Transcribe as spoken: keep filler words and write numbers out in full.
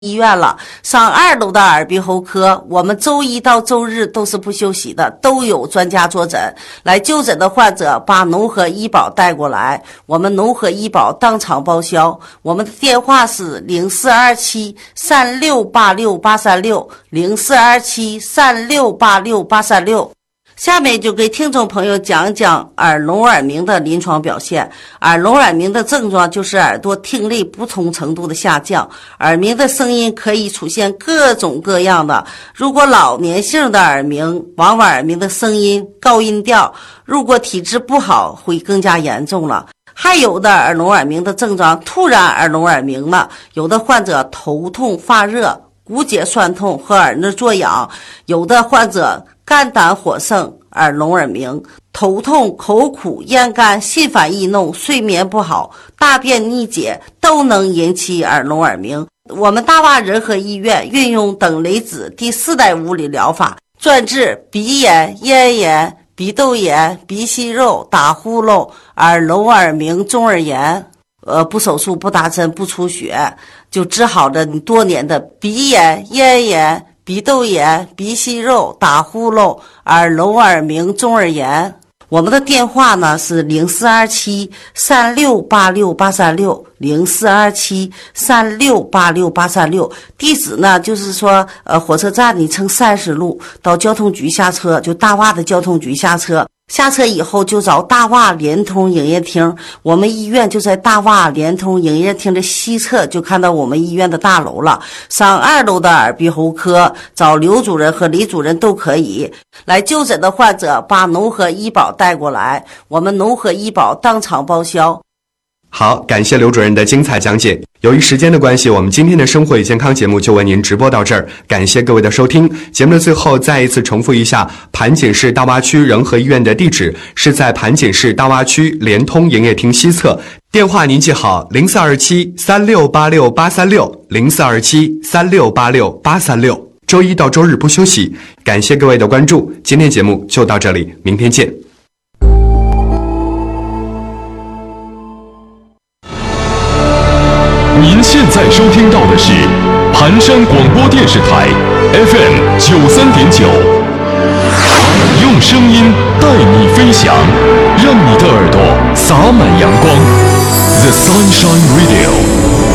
医院了，上二楼的耳鼻喉科，我们周一到周日都是不休息的，都有专家坐诊。来就诊的患者把农合医保带过来，我们农合医保当场报销。我们的电话是零四二七三六八六八三六零四二七三六八六八三六。下面就给听众朋友讲讲耳聋耳鸣的临床表现。耳聋耳鸣的症状就是耳朵听力不同程度的下降，耳鸣的声音可以出现各种各样的。如果老年性的耳鸣，往往耳鸣的声音高音调，如果体质不好会更加严重了。还有的耳聋耳鸣的症状突然耳聋耳鸣了，有的患者头痛发热、骨节酸痛和耳内作痒，有的患者肝胆火盛、耳聋耳鸣，头痛、口苦、咽干、心烦易怒、睡眠不好、大便逆解都能引起耳聋耳鸣。我们大洼仁和医院运用等离子第四代物理疗法，专治鼻炎、咽炎、鼻窦炎、鼻息肉、打呼噜、耳聋耳鸣、中耳炎。呃，不手术、不打针、不出血，就治好了你多年的鼻炎、咽炎、鼻窦炎、鼻息肉、打呼噜、耳聋耳鸣、中耳炎。我们的电话呢是零四二七三六八六八三六零四二七三六八六八三六。地址呢就是说，呃，火车站你乘三十路到交通局下车，就大洼的交通局下车。下车以后就找大洼联通营业厅，我们医院就在大洼联通营业厅的西侧，就看到我们医院的大楼了。上二楼的耳鼻喉科，找刘主任和李主任都可以。来就诊的患者把农合医保带过来，我们农合医保当场报销。 好，感谢刘主任的精彩讲解。由于时间的关系，我们今天的生活与健康节目就为您直播到这儿，感谢各位的收听。节目的最后再一次重复一下，盘锦市大洼区仁和医院的地址是在盘锦市大洼区联通营业厅西侧，电话您记好零四二七三六八六八三六零四二七三六八六八三六。周一到周日不休息，感谢各位的关注。今天节目就到这里，明天见。 您现在收听到的是盘山广播电视台 F M 九三点九，用声音带你飞翔，让你的耳朵洒满阳光。The Sunshine Radio。